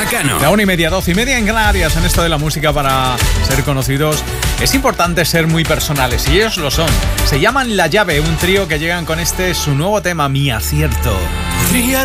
Cano. La 1:30, 12:30 en Canarias. En esto de la música, para ser conocidos es importante ser muy personales, y ellos lo son. Se llaman La Llave, un trío que llegan con su nuevo tema, Mi Acierto. Podría